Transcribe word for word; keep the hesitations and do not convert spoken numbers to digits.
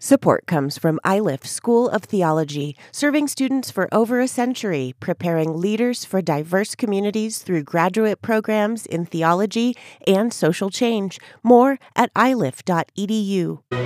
Support comes from I L I F School of Theology, serving students for over a century, preparing leaders for diverse communities through graduate programs in theology and social change. More at I L I F dot E D U.